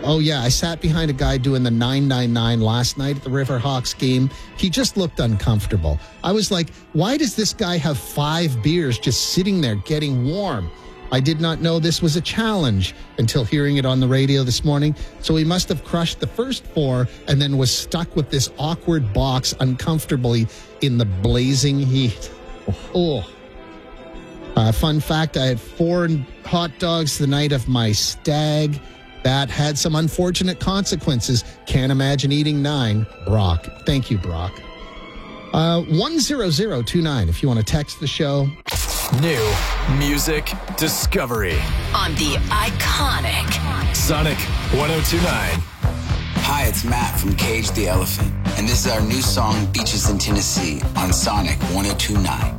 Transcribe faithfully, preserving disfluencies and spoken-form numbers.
oh, yeah, I sat behind a guy doing the nine nine nine last night at the Riverhawks game. He just looked uncomfortable. I was like, why does this guy have five beers just sitting there getting warm? I did not know this was a challenge until hearing it on the radio this morning. So he must have crushed the first four and then was stuck with this awkward box uncomfortably in the blazing heat. Oh. Uh, fun fact, I had four hot dogs the night of my stag. That had some unfortunate consequences. Can't imagine eating nine. Brock. Thank you, Brock. Uh, one zero zero two nine if you want to text the show. New music discovery on the iconic Sonic one oh two point nine. Hi, it's Matt from Cage the Elephant, and this is our new song, Beaches in Tennessee, on Sonic one oh two point nine.